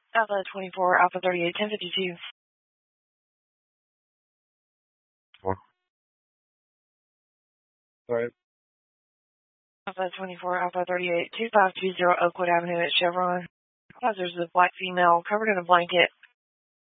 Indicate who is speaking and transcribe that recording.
Speaker 1: Alpha 24, Alpha 38, 1052.
Speaker 2: What? Sorry.
Speaker 1: Alpha 24, Alpha 38, 2520 Oakwood Avenue at Chevron. There's a black female covered in a blanket